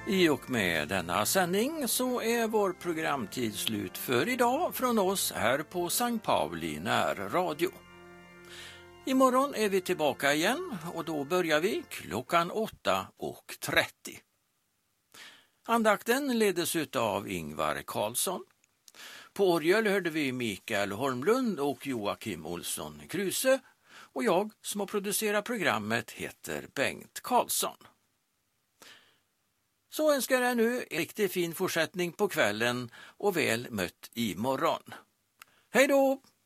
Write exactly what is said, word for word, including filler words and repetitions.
I och med denna sändning så är vår programtid slut för idag från oss här på Sankt Pauli närradio. Imorgon är vi tillbaka igen och då börjar vi klockan åtta och trettio. Andakten ledes av Ingvar Karlsson. På orgel hörde vi Mikael Holmlund och Joakim Olsson Kruse och jag som har producerat programmet heter Bengt Karlsson. Så önskar jag nu en riktigt fin fortsättning på kvällen och väl mött imorgon. Hej då!